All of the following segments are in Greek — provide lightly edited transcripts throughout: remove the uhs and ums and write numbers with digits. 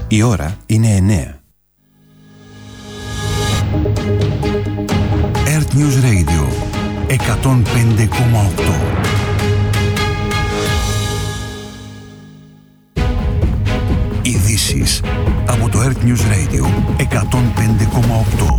Η ώρα είναι 9. Earth News Radio 105,8. Ειδήσεις από το Earth News Radio 105,8.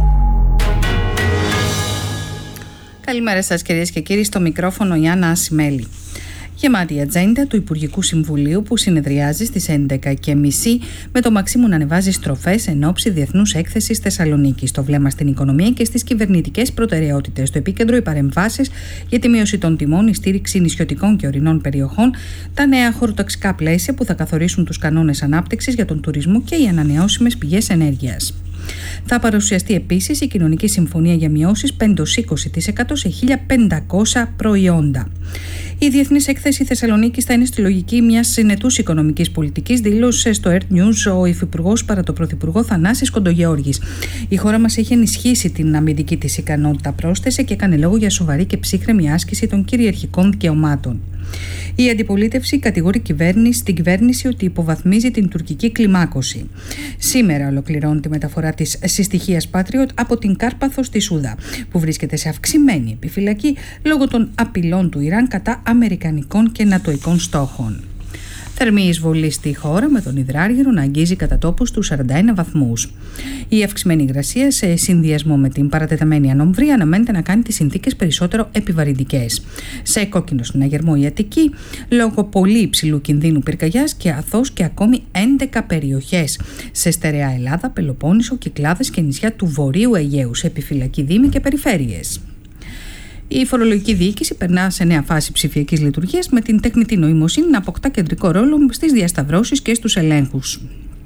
Καλημέρα σας κυρίες και κύριοι, στο μικρόφωνο Ιάννα Ασημέλη. Γεμάτη ατζέντα του Υπουργικού Συμβουλίου που συνεδριάζει στις 11:30 με το Μαξίμου να ανεβάζει στροφές εν ώψη Διεθνούς Έκθεσης Θεσσαλονίκης. Το βλέμμα στην οικονομία και στις κυβερνητικές προτεραιότητες. Στο επίκεντρο οι παρεμβάσεις για τη μείωση των τιμών, η στήριξη νησιωτικών και ορεινών περιοχών, τα νέα χωροταξικά πλαίσια που θα καθορίσουν τους κανόνες ανάπτυξης για τον τουρισμό και οι ανανεώσιμες πηγές ενέργειας. Θα παρουσιαστεί επίσης η Κοινωνική Συμφωνία για μειώσεις 5-20% σε 1.500 προϊόντα. Η Διεθνής Έκθεση Θεσσαλονίκης θα είναι στη λογική μιας συνετούς οικονομικής πολιτικής, δήλωσε στο Earth News ο Υφυπουργός παρά το Πρωθυπουργό Θανάσης Κοντογεώργης. Η χώρα μας έχει ενισχύσει την αμυντική της ικανότητα, πρόσθεσε, και έκανε λόγο για σοβαρή και ψύχρεμη άσκηση των κυριαρχικών δικαιωμάτων. Η αντιπολίτευση κατηγορεί την κυβέρνηση ότι υποβαθμίζει την τουρκική κλιμάκωση. Σήμερα ολοκληρώνει τη μεταφορά της συστοιχίας Patriot από την Κάρπαθο στη Σούδα, που βρίσκεται σε αυξημένη επιφυλακή λόγω των απειλών του Ιράν κατά αμερικανικών και νατοικών στόχων. Θερμή εισβολή στη χώρα, με τον υδράργυρο να αγγίζει κατά τόπους τους 41 βαθμούς. Η αυξημένη υγρασία σε συνδυασμό με την παρατεταμένη ανομβρία αναμένεται να κάνει τις συνθήκες περισσότερο επιβαρυντικές. Σε κόκκινο συναγερμό η Αττική, λόγω πολύ υψηλού κινδύνου πυρκαγιάς, και Αθός και ακόμη 11 περιοχές. Σε στερεά Ελλάδα, Πελοπόννησο, Κυκλάδες και νησιά του Βορείου Αιγαίου, σε επιφυλακή δήμοι και περιφέρειες. Η φορολογική διοίκηση περνά σε νέα φάση ψηφιακής λειτουργίας, με την τεχνητή νοημοσύνη να αποκτά κεντρικό ρόλο στις διασταυρώσεις και στους ελέγχους.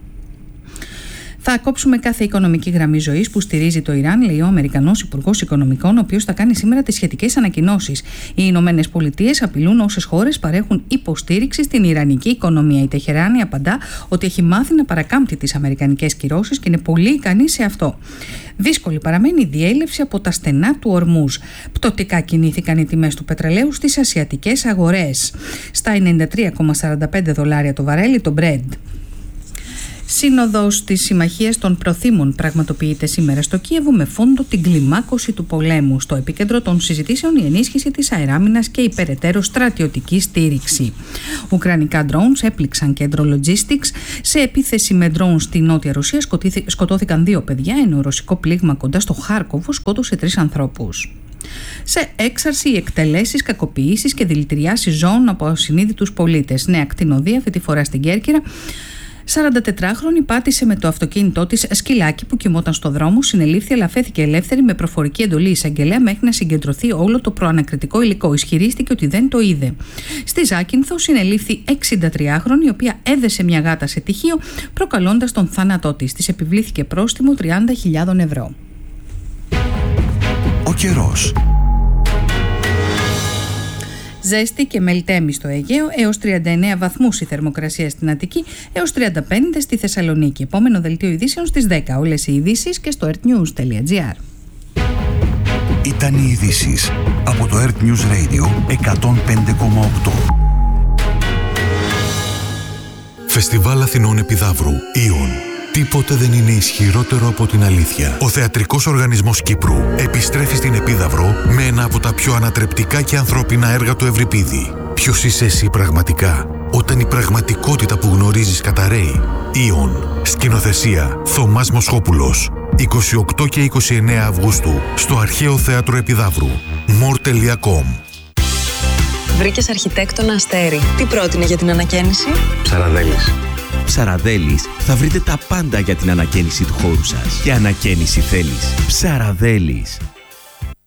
Θα κόψουμε κάθε οικονομική γραμμή ζωής που στηρίζει το Ιράν, λέει ο Αμερικανός Υπουργός Οικονομικών, ο οποίος θα κάνει σήμερα τις σχετικές ανακοινώσεις. Οι Ηνωμένες Πολιτείες απειλούν όσες χώρες παρέχουν υποστήριξη στην ιρανική οικονομία. Η Τεχεράνη απαντά ότι έχει μάθει να παρακάμπτει τις αμερικανικές κυρώσεις και είναι πολύ ικανή σε αυτό. Δύσκολη παραμένει η διέλευση από τα στενά του Ορμούζ. Πτωτικά κινήθηκαν οι τιμές του πετρελαίου στις ασιατικές αγορές. Στα $93,45 το βαρέλι το Brent. Σύνοδος της Συμμαχίας των Προθήμων πραγματοποιείται σήμερα στο Κίεβο με φόντο την κλιμάκωση του πολέμου. Στο επίκεντρο των συζητήσεων η ενίσχυση της αεράμινας και η περαιτέρω στρατιωτική στήριξη. Ουκρανικά drones έπληξαν κέντρο logistics. Σε επίθεση με drones στη Νότια Ρωσία σκοτώθηκαν 2 παιδιά, ενώ ρωσικό πλήγμα κοντά στο Χάρκοβο σκότωσε 3 ανθρώπους. Σε έξαρση, εκτελέσεις, κακοποιήσεις και δηλητηριάσεις ζώων από ασυνείδητους πολίτες. Νέα κτηνοδία, αυτή τη φορά στην Κέρκυρα. 44χρονη πάτησε με το αυτοκίνητό της σκυλάκι που κοιμόταν στο δρόμο, συνελήφθη αλλά αφέθηκε ελεύθερη με προφορική εντολή εισαγγελέα μέχρι να συγκεντρωθεί όλο το προανακριτικό υλικό. Ισχυρίστηκε ότι δεν το είδε. Στη Ζάκυνθο συνελήφθη 63χρονη, η οποία έδεσε μια γάτα σε τυχείο, προκαλώντας τον θάνατό της. Της επιβλήθηκε πρόστιμο 30.000 ευρώ. Ο καιρός. Ζέστη και μελτέμι στο Αιγαίο, έως 39 βαθμούς η θερμοκρασία στην Αττική, έως 35 στη Θεσσαλονίκη. Επόμενο δελτίο ειδήσεων στις 10. Όλες οι ειδήσεις και στο earthnews.gr. Ήταν οι ειδήσεις από το Earth News Radio 105,8. Φεστιβάλ Αθηνών Επιδαύρου, Ιον. Τίποτε δεν είναι ισχυρότερο από την αλήθεια. Ο Θεατρικός Οργανισμός Κύπρου επιστρέφει στην Επίδαυρο με ένα από τα πιο ανατρεπτικά και ανθρώπινα έργα του Ευρυπίδη. Ποιος είσαι εσύ πραγματικά, όταν η πραγματικότητα που γνωρίζεις καταραίει? Ιον. Σκηνοθεσία Θωμάς Μοσχόπουλος. 28 και 29 Αυγούστου στο Αρχαίο Θέατρο Επιδαύρου. more.com. Βρήκες αρχιτέκτονα Αστέρι. Τι πρότεινε για την ανακαίνιση? Ψαραδέλης. Ψαραδέλης, θα βρείτε τα πάντα για την ανακαίνιση του χώρου σας. Και ανακαίνιση θέλεις? Ψαραδέλης.